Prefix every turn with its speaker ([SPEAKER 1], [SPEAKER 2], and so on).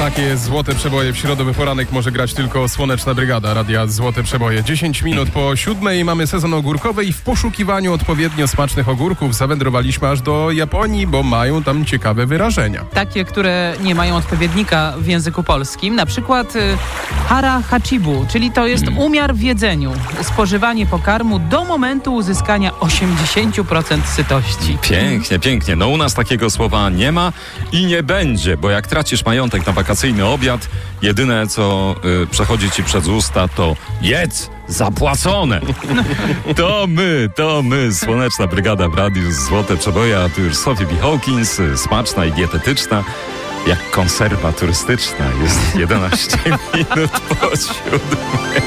[SPEAKER 1] Takie złote przeboje w środowy poranek może grać tylko Słoneczna Brygada Radia Złote Przeboje. 10 minut po 7 mamy sezon ogórkowy i w poszukiwaniu odpowiednio smacznych ogórków zawędrowaliśmy aż do Japonii, bo mają tam ciekawe wyrażenia.
[SPEAKER 2] Takie, które nie mają odpowiednika w języku polskim. Na przykład hara hachibu, czyli to jest umiar w jedzeniu. Spożywanie pokarmu do momentu uzyskania 80% sytości.
[SPEAKER 3] Pięknie, pięknie. No u nas takiego słowa nie ma i nie będzie, bo jak tracisz majątek na wakacyjny obiad, jedyne co przechodzi ci przez usta to jedz zapłacone. To my, Słoneczna Brygada w Radiu Złote Przeboje, a tu już Sophie B. Hawkins, smaczna i dietetyczna, jak konserwa turystyczna. Jest 11 minut po 7.